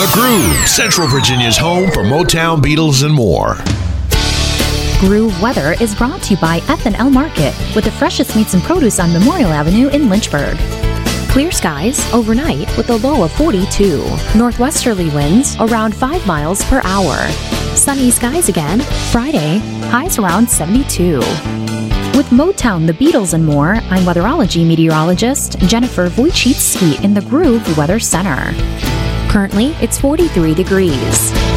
The Groove, Central Virginia's home for Motown, Beatles, and more. Groove Weather is brought to you by F&L Market, with the freshest meats and produce on Memorial Avenue in Lynchburg. Clear skies overnight with a low of 42. Northwesterly winds around 5 miles per hour. Sunny skies again Friday, highs around 72. With Motown, the Beatles, and more, I'm weatherology meteorologist Jennifer Wojcicki in the Groove Weather Center. Currently, it's 43 degrees.